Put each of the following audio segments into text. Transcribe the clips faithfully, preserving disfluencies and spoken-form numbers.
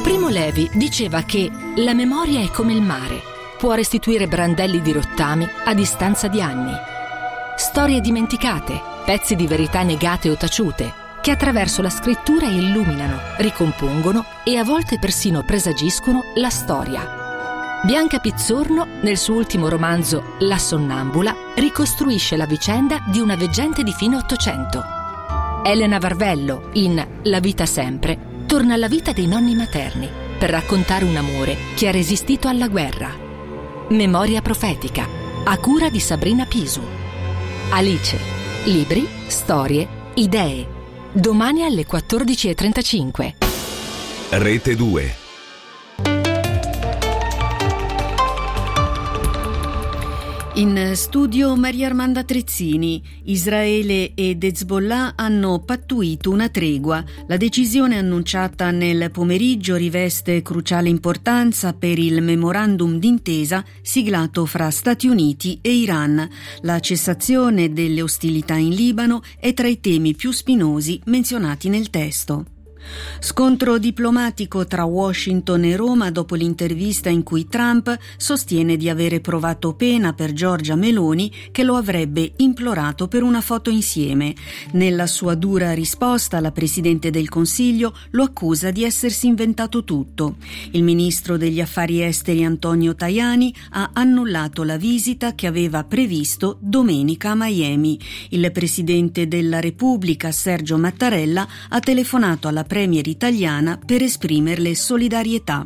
Primo Levi diceva che la memoria è come il mare, può restituire brandelli di rottami a distanza di anni. Storie dimenticate, pezzi di verità negate o taciute, che attraverso la scrittura illuminano, ricompongono e a volte persino presagiscono la storia. Bianca Pizzorno, nel suo ultimo romanzo La sonnambula, ricostruisce la vicenda di una veggente di fine Ottocento. Elena Varvello, in La vita sempre, torna alla vita dei nonni materni per raccontare un amore che ha resistito alla guerra. Memoria profetica, a cura di Sabrina Pisu. Alice, libri, storie, idee. Domani alle quattordici e trentacinque. Rete due. In studio Maria Armanda Trezzini. Israele ed Hezbollah hanno pattuito una tregua. La decisione annunciata nel pomeriggio riveste cruciale importanza per il memorandum d'intesa siglato fra Stati Uniti e Iran. La cessazione delle ostilità in Libano è tra i temi più spinosi menzionati nel testo. Scontro diplomatico tra Washington e Roma dopo l'intervista in cui Trump sostiene di avere provato pena per Giorgia Meloni, che lo avrebbe implorato per una foto insieme. Nella sua dura risposta, la Presidente del Consiglio lo accusa di essersi inventato tutto. Il ministro degli Affari Esteri Antonio Tajani ha annullato la visita che aveva previsto domenica a Miami. Il Presidente della Repubblica Sergio Mattarella ha telefonato alla premier italiana per esprimerle solidarietà.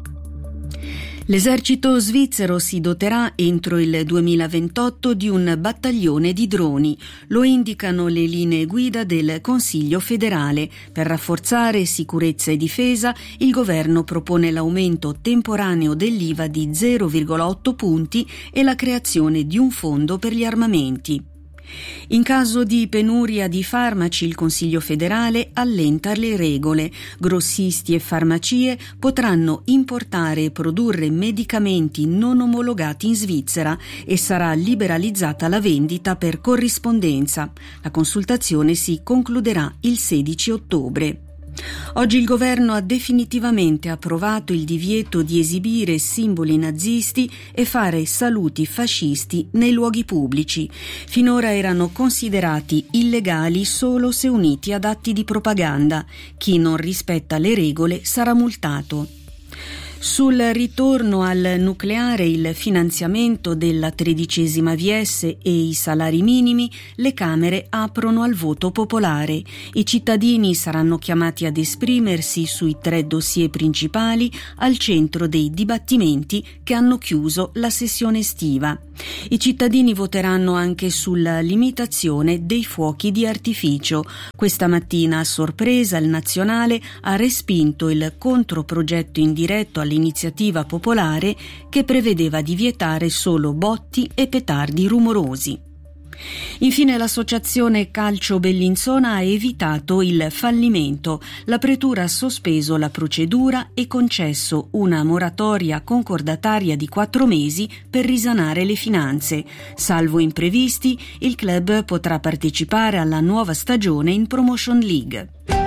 L'esercito svizzero si doterà entro il duemilaventotto di un battaglione di droni. Lo indicano le linee guida del Consiglio federale. Per rafforzare sicurezza e difesa, il governo propone l'aumento temporaneo dell'I V A di zero virgola otto punti e la creazione di un fondo per gli armamenti. In caso di penuria di farmaci, il Consiglio federale allenta le regole. Grossisti e farmacie potranno importare e produrre medicamenti non omologati in Svizzera e sarà liberalizzata la vendita per corrispondenza. La consultazione si concluderà il sedici ottobre. Oggi il governo ha definitivamente approvato il divieto di esibire simboli nazisti e fare saluti fascisti nei luoghi pubblici. Finora erano considerati illegali solo se uniti ad atti di propaganda. Chi non rispetta le regole sarà multato. Sul ritorno al nucleare, il finanziamento della tredicesima V S e i salari minimi, le Camere aprono al voto popolare. I cittadini saranno chiamati ad esprimersi sui tre dossier principali al centro dei dibattimenti che hanno chiuso la sessione estiva. I cittadini voteranno anche sulla limitazione dei fuochi di artificio. Questa mattina, a sorpresa, il Nazionale ha respinto il controprogetto indiretto all'iniziativa popolare che prevedeva di vietare solo botti e petardi rumorosi. Infine l'associazione Calcio Bellinzona ha evitato il fallimento. La pretura ha sospeso la procedura e concesso una moratoria concordataria di quattro mesi per risanare le finanze. Salvo imprevisti, il club potrà partecipare alla nuova stagione in Promotion League.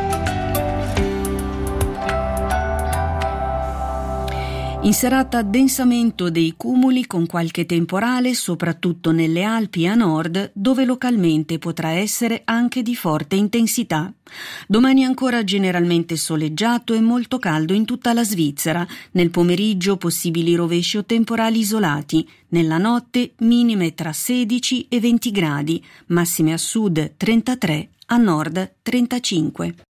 In serata densamento dei cumuli con qualche temporale, soprattutto nelle Alpi a nord, dove localmente potrà essere anche di forte intensità. Domani ancora generalmente soleggiato e molto caldo in tutta la Svizzera. Nel pomeriggio possibili rovesci o temporali isolati. Nella notte minime tra sedici e venti gradi, massime a sud trentatré, a nord trentacinque.